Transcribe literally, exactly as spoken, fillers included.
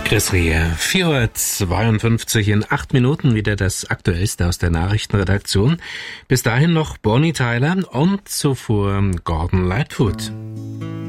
Das Rehe vier Uhr zweiundfünfzig in acht Minuten wieder das Aktuellste aus der Nachrichtenredaktion. Bis dahin noch Bonnie Tyler und zuvor Gordon Lightfoot.